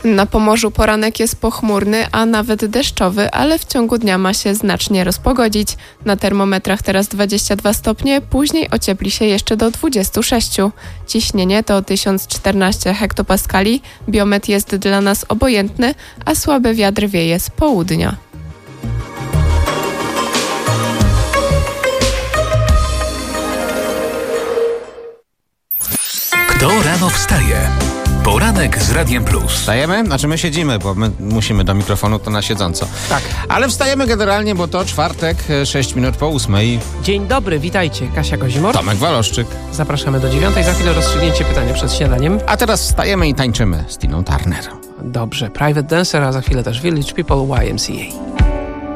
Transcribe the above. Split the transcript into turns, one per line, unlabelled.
Na Pomorzu poranek jest pochmurny, a nawet deszczowy, ale w ciągu dnia ma się znacznie rozpogodzić. Na termometrach teraz 22 stopnie, później ociepli się jeszcze do 26. Ciśnienie to 1014 hektopaskali, biometr jest dla nas obojętny, a słaby wiatr wieje z południa.
Kto rano wstaje? Poranek z Radiem Plus.
Wstajemy? Znaczy my siedzimy, bo my musimy do mikrofonu, to na siedząco.
Tak.
Ale wstajemy generalnie, bo to czwartek, 6 minut po 8.
Dzień dobry, witajcie. Kasia Kozimor.
Tomek Waloszczyk.
Zapraszamy do 9. Za chwilę rozstrzygnięcie pytania przed śniadaniem.
A teraz wstajemy i tańczymy z Tiną Turner.
Dobrze. Private Dancer, a za chwilę też Village People YMCA.